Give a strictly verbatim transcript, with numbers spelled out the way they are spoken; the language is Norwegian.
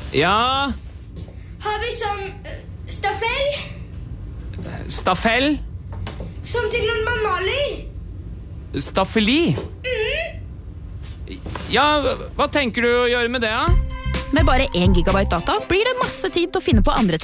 Ja, Har vi sånn uh, stafell? stafell, Sånn til når man maler? staffeli. Ja, hva tenker du å gjøre med det, da? Med bare én gigabyte data blir det masse tid til å finne på andre ting.